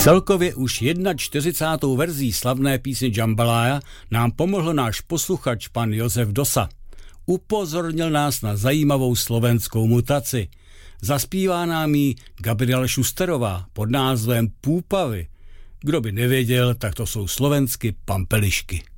Celkově už 41. verzí slavné písně Jambalaya nám pomohl náš posluchač pan Josef Dosa. Upozornil nás na zajímavou slovenskou mutaci. Zaspívá nám ji Gabriela Šusterová pod názvem Púpavy. Kdo by nevěděl, tak to jsou slovensky pampelišky.